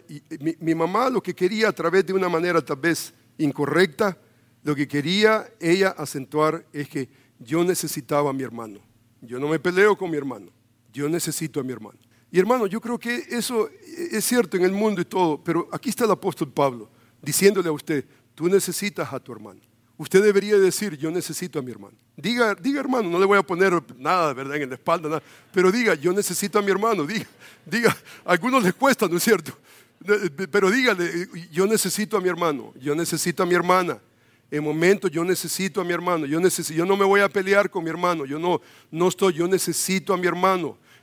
mi mamá lo que quería a través de una manera tal vez incorrecta, lo que quería ella acentuar es que yo necesitaba a mi hermano. Yo no me peleo con mi hermano, yo necesito a mi hermano. Y hermano, yo creo que eso es cierto en el mundo y todo, pero aquí está el apóstol Pablo diciéndole a usted, tú necesitas a tu hermano. Usted debería decir, yo necesito a mi hermano. Diga hermano, no le voy a poner nada, ¿verdad?, en la espalda, nada, pero diga, yo necesito a mi hermano. Diga, a algunos les cuesta, ¿no es cierto? Pero dígale, yo necesito a mi hermano, yo necesito a mi hermana. En momentos yo necesito a mi hermano, yo no me voy a pelear con mi hermano, yo necesito a mi hermano.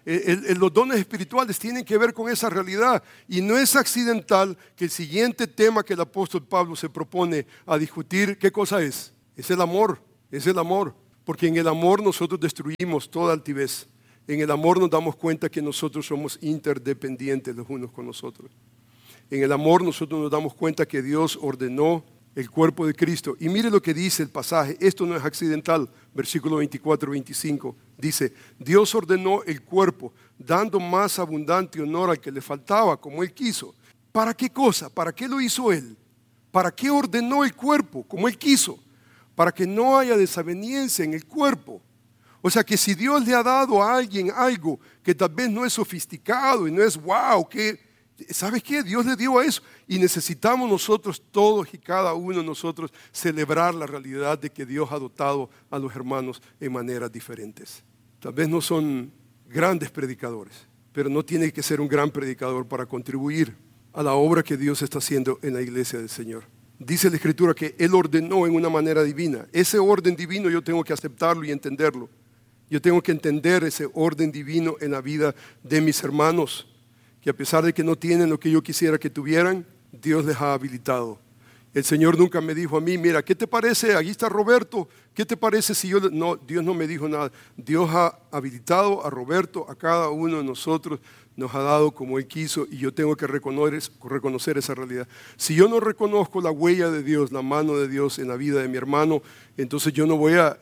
Los dones espirituales tienen que ver con esa realidad. Y no es accidental que el siguiente tema que el apóstol Pablo se propone a discutir, ¿qué cosa es? Es el amor, es el amor. Porque en el amor nosotros destruimos toda altivez. En el amor nos damos cuenta que nosotros somos interdependientes los unos con los otros. En el amor nosotros nos damos cuenta que Dios ordenó el cuerpo de Cristo. Y mire lo que dice el pasaje, esto no es accidental, versículo 24-25, dice, Dios ordenó el cuerpo, dando más abundante honor al que le faltaba, como Él quiso. ¿Para qué cosa? ¿Para qué lo hizo Él? ¿Para qué ordenó el cuerpo, como Él quiso? Para que no haya desaveniencia en el cuerpo. O sea que si Dios le ha dado a alguien algo que tal vez no es sofisticado y no es wow, ¿sabes qué? Dios le dio a eso. Y necesitamos nosotros, todos y cada uno de nosotros, celebrar la realidad de que Dios ha dotado a los hermanos en maneras diferentes. Tal vez no son grandes predicadores, pero no tiene que ser un gran predicador para contribuir a la obra que Dios está haciendo en la iglesia del Señor. Dice la Escritura que Él ordenó en una manera divina. Ese orden divino yo tengo que aceptarlo y entenderlo. Yo tengo que entender ese orden divino en la vida de mis hermanos, que a pesar de que no tienen lo que yo quisiera que tuvieran, Dios les ha habilitado. El Señor nunca me dijo a mí, mira, ¿qué te parece? Aquí está Roberto, ¿qué te parece si yo...? No, Dios no me dijo nada. Dios ha habilitado a Roberto, a cada uno de nosotros, nos ha dado como Él quiso y yo tengo que reconocer esa realidad. Si yo no reconozco la huella de Dios, la mano de Dios en la vida de mi hermano, entonces yo no voy a...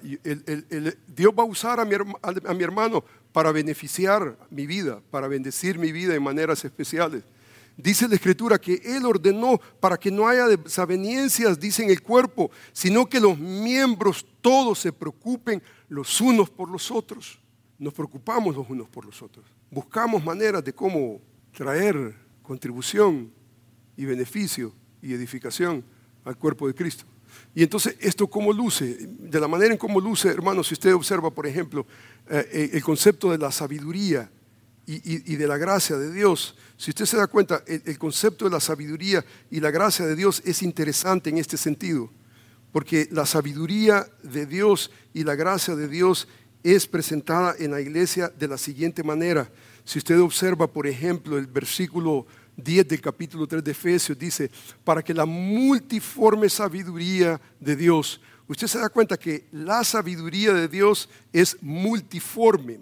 Dios va a usar a mi hermano para beneficiar mi vida, para bendecir mi vida en maneras especiales. Dice la Escritura que Él ordenó para que no haya desavenencias, dice en el cuerpo, sino que los miembros todos se preocupen los unos por los otros. Nos preocupamos los unos por los otros. Buscamos maneras de cómo traer contribución y beneficio y edificación al cuerpo de Cristo. Y entonces, ¿esto cómo luce? De la manera en cómo luce, hermanos, si usted observa, por ejemplo, el concepto de la sabiduría y de la gracia de Dios. Si usted se da cuenta, el concepto de la sabiduría y la gracia de Dios es interesante en este sentido. Porque la sabiduría de Dios y la gracia de Dios es presentada en la iglesia de la siguiente manera. Si usted observa, por ejemplo, el versículo 10 del capítulo 3 de Efesios, dice, para que la multiforme sabiduría de Dios, usted se da cuenta que la sabiduría de Dios es multiforme.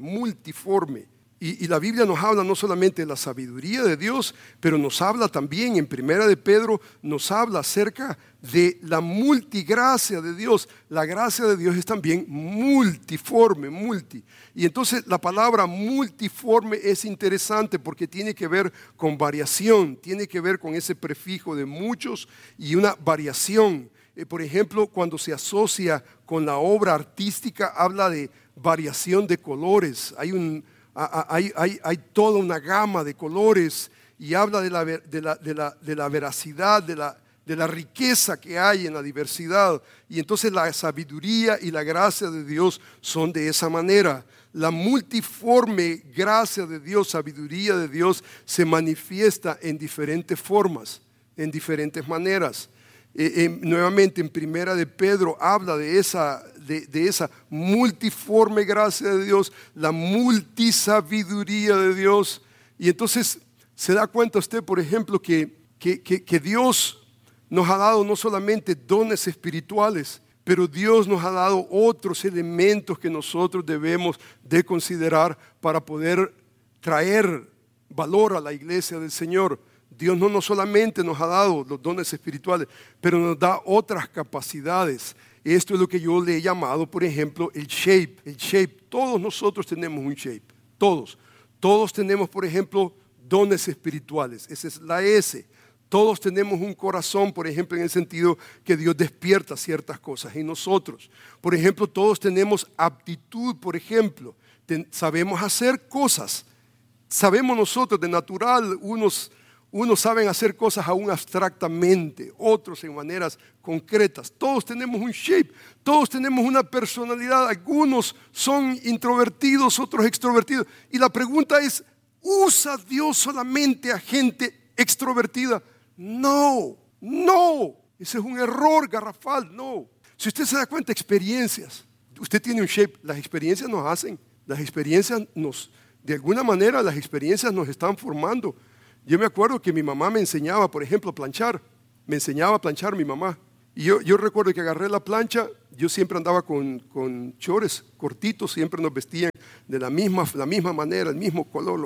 Y la Biblia nos habla no solamente de la sabiduría de Dios, pero nos habla también, en Primera de Pedro, nos habla acerca de la multigracia de Dios. La gracia de Dios es también multiforme. Y entonces la palabra multiforme es interesante porque tiene que ver con variación, tiene que ver con ese prefijo de muchos y una variación. Por ejemplo, cuando se asocia con la obra artística, habla de variación de colores. Hay toda una gama de colores y habla de la veracidad, de la riqueza que hay en la diversidad. Y entonces la sabiduría y la gracia de Dios son de esa manera. La multiforme gracia de Dios, sabiduría de Dios, se manifiesta en diferentes formas, en diferentes maneras. Nuevamente en Primera de Pedro habla de esa multiforme gracia de Dios, la multisabiduría de Dios. Y entonces se da cuenta usted, por ejemplo, que Dios nos ha dado no solamente dones espirituales, pero Dios nos ha dado otros elementos que nosotros debemos de considerar para poder traer valor a la iglesia del Señor. Dios no solamente nos ha dado los dones espirituales, pero nos da otras capacidades. Esto es lo que yo le he llamado, por ejemplo, el shape. Todos nosotros tenemos un shape, todos tenemos, por ejemplo, dones espirituales. Esa es la S. Todos tenemos un corazón, por ejemplo, en el sentido que Dios despierta ciertas cosas en nosotros. Por ejemplo, todos tenemos aptitud, por ejemplo. Sabemos hacer cosas. Sabemos nosotros de natural, unos saben hacer cosas aún abstractamente, otros en maneras concretas. Todos tenemos un shape, todos tenemos una personalidad. Algunos son introvertidos, otros extrovertidos. Y la pregunta es, ¿usa Dios solamente a gente extrovertida? No. Ese es un error garrafal, no. Si usted se da cuenta, experiencias. Usted tiene un shape, las experiencias nos hacen, las experiencias De alguna manera las experiencias nos están formando. Yo me acuerdo que mi mamá me enseñaba, por ejemplo, a planchar. Me enseñaba a planchar mi mamá. Y yo recuerdo que agarré la plancha, yo siempre andaba con chores cortitos, siempre nos vestían de la misma manera, el mismo color.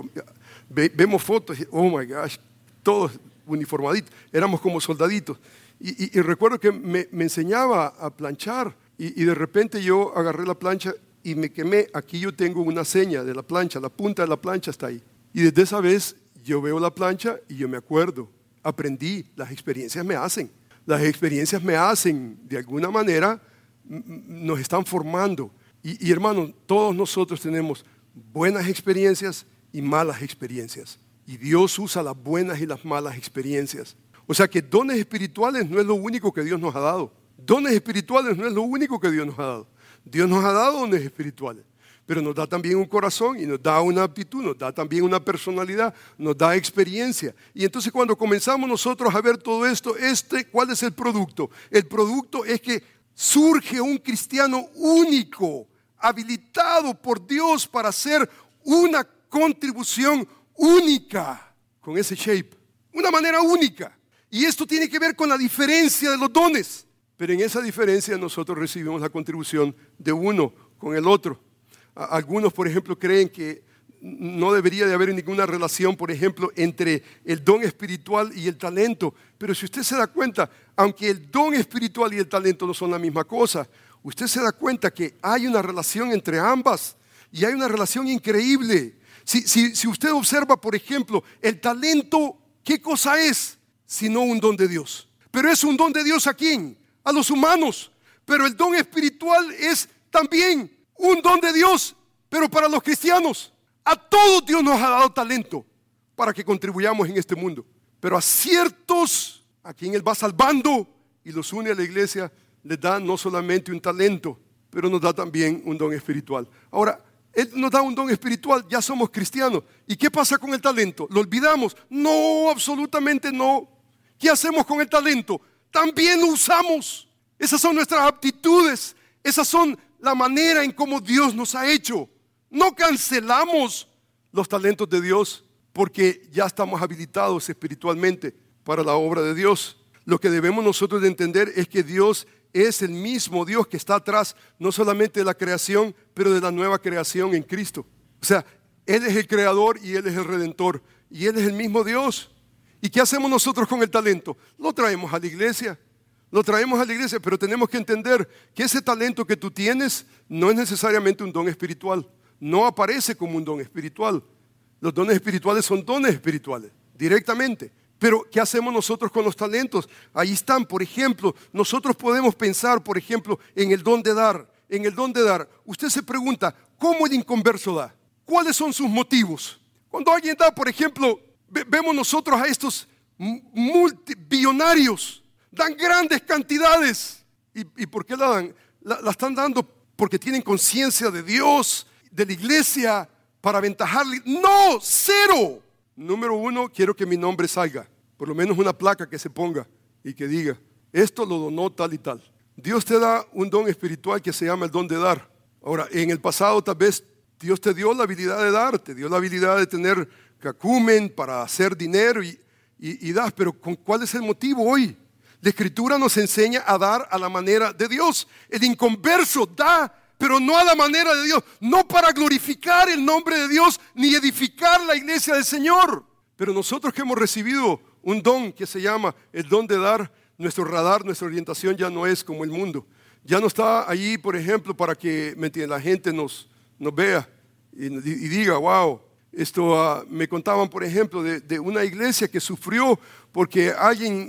Vemos fotos y, oh my gosh, todos uniformaditos, éramos como soldaditos. Y recuerdo que me enseñaba a planchar y de repente yo agarré la plancha y me quemé. Aquí yo tengo una seña de la plancha, la punta de la plancha está ahí. Y desde esa vez yo veo la plancha y yo me acuerdo, aprendí, las experiencias me hacen. Las experiencias me hacen, de alguna manera, nos están formando. Y hermanos, todos nosotros tenemos buenas experiencias y malas experiencias. Y Dios usa las buenas y las malas experiencias. O sea que dones espirituales no es lo único que Dios nos ha dado. Dones espirituales no es lo único que Dios nos ha dado. Dios nos ha dado dones espirituales, pero nos da también un corazón y nos da una aptitud, nos da también una personalidad, nos da experiencia. Y entonces cuando comenzamos nosotros a ver todo esto, ¿cuál es el producto? El producto es que surge un cristiano único, habilitado por Dios para hacer una contribución única con ese shape, una manera única. Y esto tiene que ver con la diferencia de los dones. Pero en esa diferencia nosotros recibimos la contribución de uno con el otro. Algunos, por ejemplo, creen que no debería de haber ninguna relación, por ejemplo, entre el don espiritual y el talento. Pero si usted se da cuenta, aunque el don espiritual y el talento no son la misma cosa, usted se da cuenta que hay una relación entre ambas y hay una relación increíble. Si usted observa, por ejemplo, el talento, ¿qué cosa es? Sino un don de Dios. Pero es un don de Dios ¿a quién? A los humanos. Pero el don espiritual es también un don de Dios, pero para los cristianos. A todos Dios nos ha dado talento para que contribuyamos en este mundo. Pero a ciertos, a quien Él va salvando y los une a la iglesia, les da no solamente un talento, pero nos da también un don espiritual. Ahora, Él nos da un don espiritual, ya somos cristianos. ¿Y qué pasa con el talento? ¿Lo olvidamos? No, absolutamente no. ¿Qué hacemos con el talento? También lo usamos. Esas son nuestras aptitudes. Esas son la manera en cómo Dios nos ha hecho. No cancelamos los talentos de Dios porque ya estamos habilitados espiritualmente para la obra de Dios. Lo que debemos nosotros de entender es que Dios es el mismo Dios que está atrás, no solamente de la creación, pero de la nueva creación en Cristo. O sea, Él es el creador y Él es el redentor. Y Él es el mismo Dios. ¿Y qué hacemos nosotros con el talento? Lo traemos a la iglesia. Lo traemos a la iglesia, pero tenemos que entender que ese talento que tú tienes no es necesariamente un don espiritual. No aparece como un don espiritual. Los dones espirituales son dones espirituales, directamente. Pero, ¿qué hacemos nosotros con los talentos? Ahí están, por ejemplo, nosotros podemos pensar, por ejemplo, en el don de dar. En el don de dar, usted se pregunta, ¿cómo el inconverso da? ¿Cuáles son sus motivos? Cuando alguien da, por ejemplo, vemos nosotros a estos multibillonarios, dan grandes cantidades. ¿Y por qué la dan? La están dando porque tienen conciencia de Dios, de la iglesia, para aventajarle. No, cero. Número uno, quiero que mi nombre salga, por lo menos una placa que se ponga y que diga, esto lo donó tal y tal. Dios te da un don espiritual que se llama el don de dar. Ahora, en el pasado tal vez Dios te dio la habilidad de dar, te dio la habilidad de tener cacumen para hacer dinero y das, pero ¿cuál es el motivo hoy? La Escritura nos enseña a dar a la manera de Dios. El inconverso da, pero no a la manera de Dios, no para glorificar el nombre de Dios ni edificar la iglesia del Señor. Pero nosotros que hemos recibido un don que se llama el don de dar, nuestro radar, nuestra orientación ya no es como el mundo. Ya no está ahí, por ejemplo, para que la gente nos vea y diga, wow. Me contaban, por ejemplo, de una iglesia que sufrió porque alguien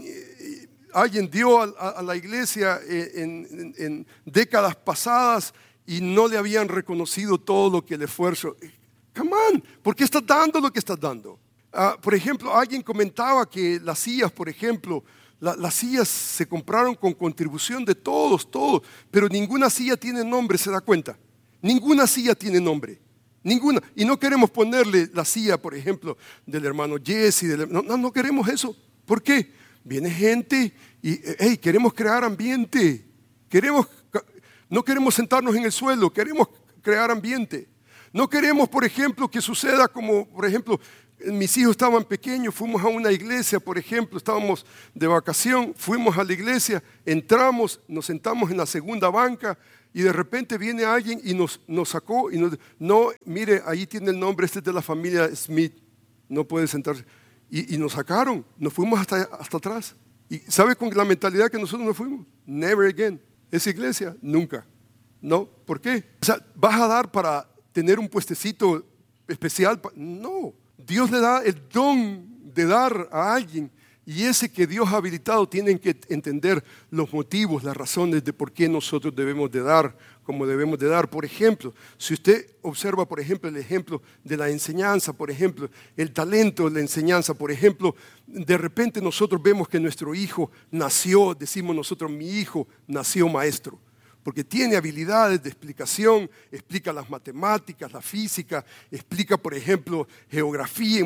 dio a la iglesia en décadas pasadas y no le habían reconocido todo lo que el esfuerzo. Come on, ¿por qué estás dando lo que estás dando? Por ejemplo, alguien comentaba que las sillas, por ejemplo, las sillas se compraron con contribución de todos, pero ninguna silla tiene nombre, ¿se da cuenta? Ninguna silla tiene nombre. Ninguna. Y no queremos ponerle la silla, por ejemplo, del hermano Jesse. No queremos eso. ¿Por qué? Viene gente y queremos crear ambiente. No queremos sentarnos en el suelo, queremos crear ambiente. No queremos, por ejemplo, que suceda como, por ejemplo, mis hijos estaban pequeños, fuimos a una iglesia, por ejemplo, estábamos de vacación, fuimos a la iglesia, entramos, nos sentamos en la segunda banca y de repente viene alguien y nos sacó y no, mire, ahí tiene el nombre, este es de la familia Smith, no puede sentarse. Y nos sacaron, nos fuimos hasta atrás. ¿Y sabe con la mentalidad que nosotros nos fuimos? Never again. Esa iglesia, nunca. No, ¿por qué? O sea, ¿vas a dar para tener un puestecito especial? No, Dios le da el don de dar a alguien y ese que Dios ha habilitado tienen que entender los motivos, las razones de por qué nosotros debemos de dar como debemos de dar. Por ejemplo, si usted observa, por ejemplo, el ejemplo de la enseñanza, por ejemplo, el talento de la enseñanza, por ejemplo, de repente nosotros vemos que nuestro hijo nació, decimos nosotros, mi hijo nació maestro. Porque tiene habilidades de explicación, explica las matemáticas, la física, explica, por ejemplo, geografía.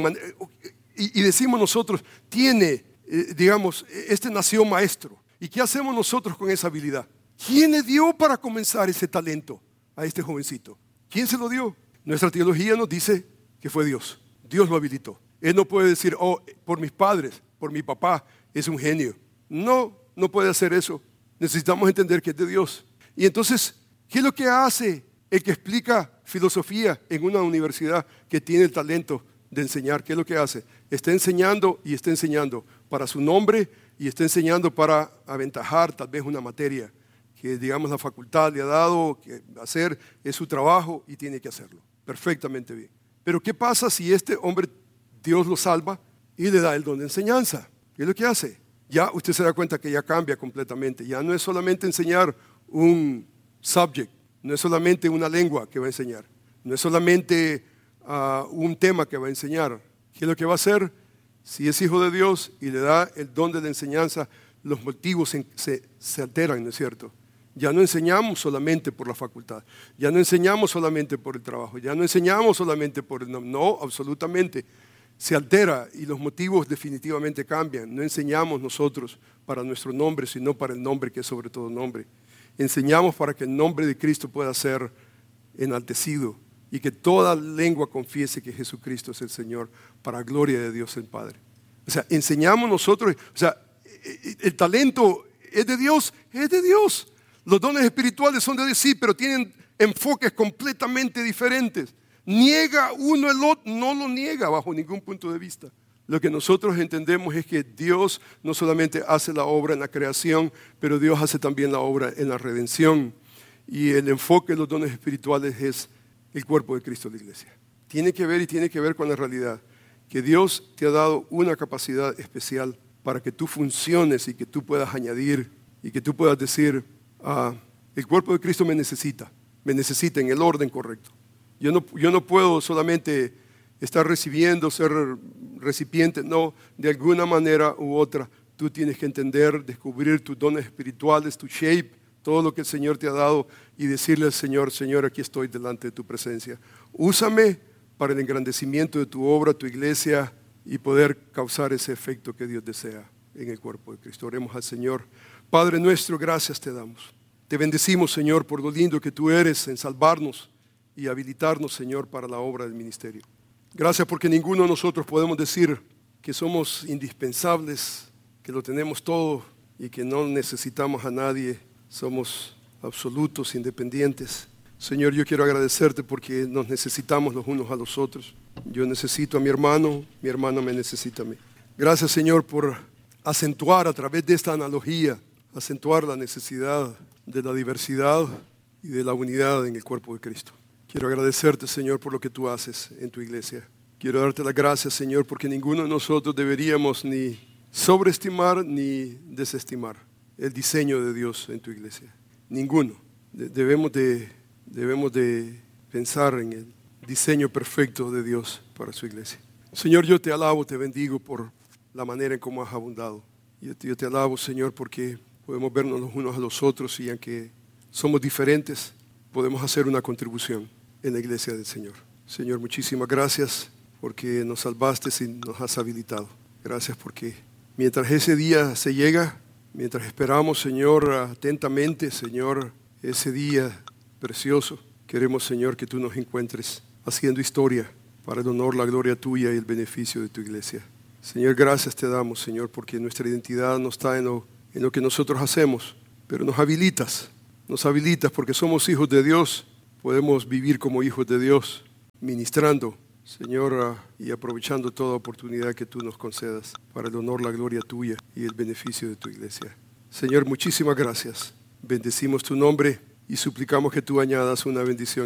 Y decimos nosotros, tiene, digamos, este nació maestro. ¿Y qué hacemos nosotros con esa habilidad? ¿Quién le dio para comenzar ese talento a este jovencito? ¿Quién se lo dio? Nuestra teología nos dice que fue Dios. Dios lo habilitó. Él no puede decir, oh, por mis padres, por mi papá, es un genio. No, no puede hacer eso. Necesitamos entender que es de Dios. Y entonces, ¿qué es lo que hace el que explica filosofía en una universidad que tiene el talento de enseñar? ¿Qué es lo que hace? Está enseñando y está enseñando para su nombre y está enseñando para aventajar tal vez una materia que, digamos, la facultad le ha dado que hacer, es su trabajo y tiene que hacerlo perfectamente bien. Pero ¿qué pasa si este hombre, Dios lo salva y le da el don de enseñanza? ¿Qué es lo que hace? Ya usted se da cuenta que ya cambia completamente. Ya no es solamente enseñar un subject, no es solamente una lengua que va a enseñar, no es solamente un tema que va a enseñar. ¿Qué es lo que va a hacer? Si es hijo de Dios y le da el don de la enseñanza, los motivos se alteran, ¿no es cierto? Ya no enseñamos solamente por la facultad, ya no enseñamos solamente por el trabajo, ya no enseñamos solamente por el nombre, no, absolutamente. Se altera y los motivos definitivamente cambian. No enseñamos nosotros para nuestro nombre, sino para el nombre que es sobre todo nombre. Enseñamos para que el nombre de Cristo pueda ser enaltecido y que toda lengua confiese que Jesucristo es el Señor para gloria de Dios el Padre. O sea, enseñamos nosotros, o sea, el talento es de Dios, es de Dios. Los dones espirituales son de Dios, sí, pero tienen enfoques completamente diferentes. Niega uno el otro, no lo niega bajo ningún punto de vista. Lo que nosotros entendemos es que Dios no solamente hace la obra en la creación, pero Dios hace también la obra en la redención. Y el enfoque de los dones espirituales es el cuerpo de Cristo, la iglesia. Tiene que ver con la realidad, que Dios te ha dado una capacidad especial para que tú funciones y que tú puedas añadir y que tú puedas decir, el cuerpo de Cristo me necesita en el orden correcto. Yo no puedo solamente estar recibiendo, ser recipiente, no, de alguna manera u otra. Tú tienes que entender, descubrir tus dones espirituales, tu shape, todo lo que el Señor te ha dado y decirle al Señor, Señor, aquí estoy delante de tu presencia. Úsame para el engrandecimiento de tu obra, tu iglesia y poder causar ese efecto que Dios desea en el cuerpo de Cristo. Oremos al Señor. Padre nuestro, gracias te damos. Te bendecimos, Señor, por lo lindo que tú eres en salvarnos y habilitarnos, Señor, para la obra del ministerio. Gracias porque ninguno de nosotros podemos decir que somos indispensables, que lo tenemos todo y que no necesitamos a nadie. Somos absolutos, independientes. Señor, yo quiero agradecerte porque nos necesitamos los unos a los otros. Yo necesito a mi hermano me necesita a mí. Gracias, Señor, por acentuar a través de esta analogía, acentuar la necesidad de la diversidad y de la unidad en el cuerpo de Cristo. Quiero agradecerte, Señor, por lo que tú haces en tu iglesia. Quiero darte las gracias, Señor, porque ninguno de nosotros deberíamos ni sobreestimar ni desestimar el diseño de Dios en tu iglesia. Ninguno. Debemos de pensar en el diseño perfecto de Dios para su iglesia. Señor, yo te alabo, te bendigo por la manera en cómo has abundado. Yo te alabo, Señor, porque podemos vernos los unos a los otros y aunque somos diferentes, podemos hacer una contribución en la iglesia del Señor. Señor, muchísimas gracias porque nos salvaste y nos has habilitado. Gracias porque mientras ese día se llega, mientras esperamos, Señor, atentamente, Señor, ese día precioso, queremos, Señor, que tú nos encuentres haciendo historia para el honor, la gloria tuya y el beneficio de tu iglesia. Señor, gracias te damos, Señor, porque nuestra identidad no está en lo que nosotros hacemos, pero nos habilitas porque somos hijos de Dios. Podemos vivir como hijos de Dios, ministrando, Señor, y aprovechando toda oportunidad que tú nos concedas para el honor, la gloria tuya y el beneficio de tu iglesia. Señor, muchísimas gracias. Bendecimos tu nombre y suplicamos que tú añadas una bendición